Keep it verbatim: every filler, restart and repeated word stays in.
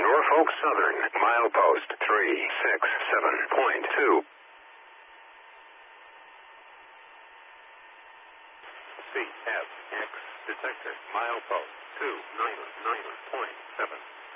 Norfolk Southern, milepost three six seven point two. C F X detected, milepost two nine nine point seven.